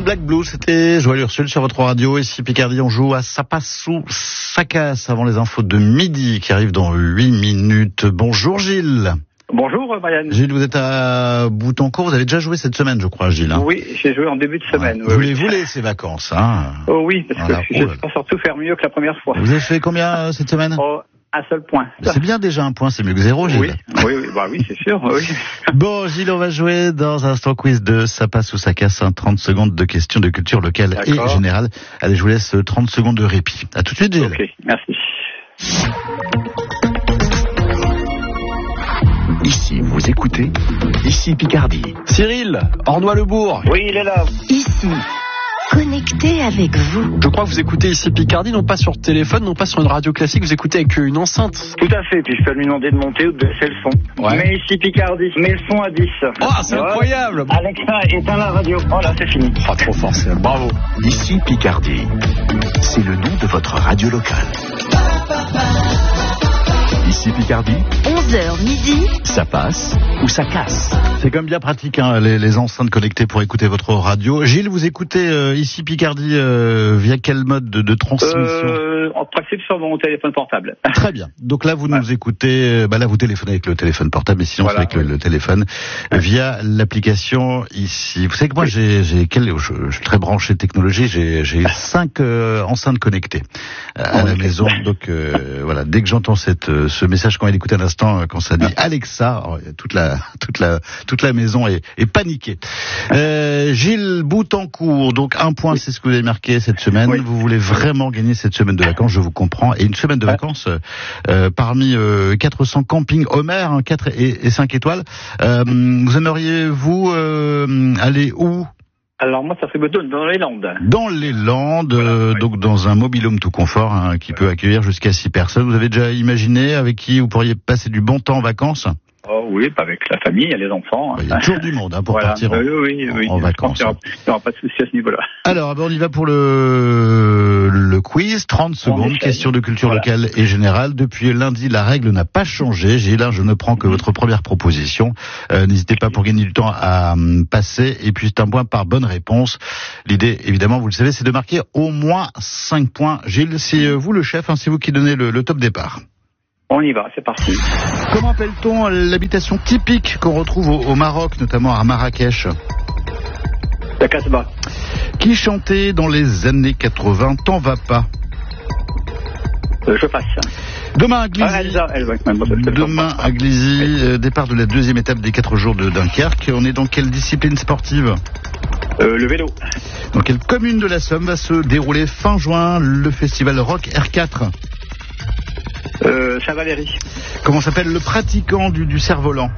Black Blue, c'était Joël Ursule sur votre radio. Ici Picardie, on joue à Ça passe ou ça casse avant les infos de midi qui arrivent dans 8 minutes. Bonjour Gilles. Bonjour Brian. Gilles, vous êtes à Boutancourt, vous avez déjà joué cette semaine je crois Gilles. Oui, j'ai joué en début de semaine. Vous les voulez ces vacances Oh oui, parce que j'espère surtout faire mieux que la première fois. Vous avez fait combien cette semaine? Un seul point. C'est bien déjà un point, c'est mieux que zéro Gilles. Oui, c'est sûr. Oui. Bon Gilles, on va jouer dans un instant quiz de Ça passe ou ça casse, 30 secondes de questions de culture locale et générale. Allez, je vous laisse 30 secondes de répit. À tout de suite Gilles. Ok, merci. Ici, vous écoutez, ici Picardie. Cyril, Ornois-le-Bourg. Oui, il est là. Ici, connecté avec vous. Je crois que vous écoutez ici Picardie, non pas sur téléphone, non pas sur une radio classique, vous écoutez avec une enceinte. Tout à fait, puis je peux lui demander de monter ou de baisser le son. Ouais. Mais ici Picardie, mets le son à 10. Oh, c'est incroyable. Alexa, éteins la radio. Oh là, c'est fini. Pas trop fort, c'est bravo. Ici Picardie, c'est le nom de votre radio locale. Ici Picardie, 11h midi, ça passe ou ça casse. C'est quand même bien pratique les enceintes connectées pour écouter votre radio. Gilles, vous écoutez ici Picardie via quel mode de transmission? En principe sur mon téléphone portable. Très bien. Donc là vous nous écoutez, là vous téléphonez avec le téléphone portable, mais sinon c'est avec le téléphone via l'application ici. Vous savez que moi je suis très branché technologie, j'ai 5 enceintes connectées à la maison. Donc voilà, dès que j'entends ce message qu'on vient d'écouter à l'instant, quand ça dit Alexa, toute la maison est paniquée. Gilles Boutancourt, donc un point, c'est ce que vous avez marqué cette semaine. Vous voulez vraiment gagner cette semaine de vacances, je vous comprends. Et une semaine de vacances parmi 400 campings Homer, 4 et 5 étoiles. Vous aimeriez-vous aller où? Alors moi, ça serait plutôt dans les Landes. Dans les Landes, donc dans un mobil-home tout confort qui peut accueillir jusqu'à 6 personnes. Vous avez déjà imaginé avec qui vous pourriez passer du bon temps en vacances? Oh oui, pas avec la famille, il y a les enfants. Il y a toujours du monde pour partir en vacances. Il n'y aura pas de souci à ce niveau-là. Alors, on y va pour le quiz. 30 secondes, question de culture locale et générale. Depuis lundi, la règle n'a pas changé. Gilles, je ne prends que votre première proposition. N'hésitez pas pour gagner du temps à passer. Et puis, c'est un point par bonne réponse. L'idée, évidemment, vous le savez, c'est de marquer au moins 5 points. Gilles, c'est vous le chef, c'est vous qui donnez le top départ. On y va, c'est parti. Comment appelle-t-on l'habitation typique qu'on retrouve au Maroc, notamment à Marrakech? La Casbah. Qui chantait dans les années 80 T'en vas pas? Je passe. Demain à Glizy. Demain à Glizy, départ de la deuxième étape des 4 jours de Dunkerque. On est dans quelle discipline sportive? Le vélo. Dans quelle commune de la Somme va se dérouler fin juin le festival Rock R4? Saint-Valéry. Comment s'appelle le pratiquant du cerf-volant?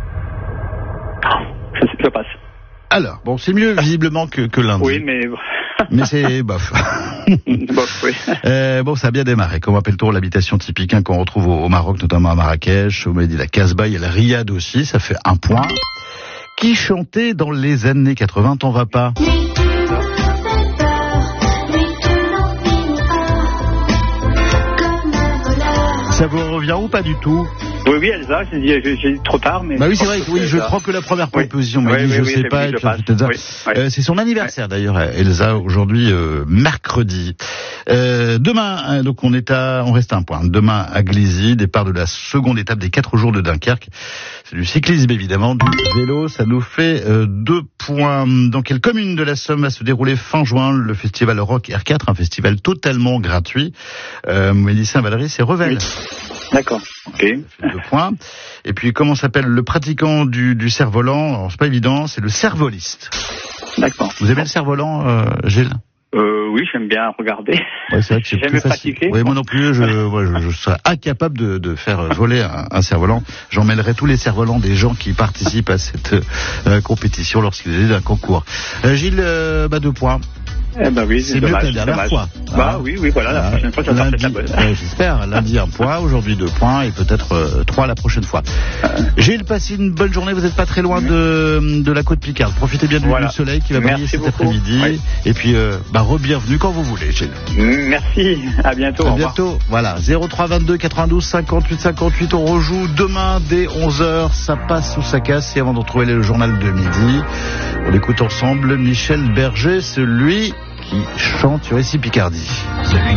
Je passe. Alors, c'est mieux visiblement que lundi. Oui, mais... mais c'est bof. Bof, oui. Ça a bien démarré. Comment appelle-t-on l'habitation typique qu'on retrouve au Maroc, notamment à Marrakech? On m'a dit la Casbah, il y a la Riyad aussi, ça fait 1 point. Qui chantait dans les années 80 T'en vas pas? Ça vous revient ou pas du tout? Oui, Elsa, j'ai dit trop tard, mais... oui, c'est vrai, je prends que la première proposition, mais je sais pas, c'est son anniversaire d'ailleurs, Elsa, aujourd'hui, mercredi. Demain, donc on reste à 1 point. Demain à Glizy, départ de la seconde étape des 4 jours de Dunkerque. C'est du cyclisme évidemment, du vélo, ça nous fait 2 points. Dans quelle commune de la Somme va se dérouler fin juin le festival Rock R4, un festival totalement gratuit? Mélanie Saint-Valéry, c'est Revel. D'accord, ok. 2 points. Et puis, comment s'appelle le pratiquant du cerf-volant? Alors, c'est pas évident, c'est le cerf-voliste. D'accord. Vous aimez le cerf-volant, Gilles? Oui, j'aime bien regarder. Ouais, c'est vrai que c'est j'aime pratiquer. Oui, moi non plus, je serais incapable de faire voler un cerf-volant. J'en mêlerai tous les cerfs-volants des gens qui participent à cette compétition lorsqu'il est d'un concours. Gilles, 2 points. Eh ben oui, c'est mieux que la dernière fois. Bah oui, voilà, la prochaine fois, ça sera peut-être la bonne. J'espère. Lundi, 1 point, aujourd'hui 2 points et peut-être 3 la prochaine fois. Gilles, passez une bonne journée. Vous n'êtes pas très loin de la côte Picarde. Profitez bien du soleil qui va briller cet après-midi. Oui. Et puis, re-bienvenue quand vous voulez, Gilles. Merci. À bientôt. À bientôt. Voilà. 03 22 92 58 58. On rejoue demain dès 11h. Ça passe ou ça casse. Et avant de retrouver le journal de midi, on écoute ensemble Michel Berger, celui qui chante sur ici Picardie.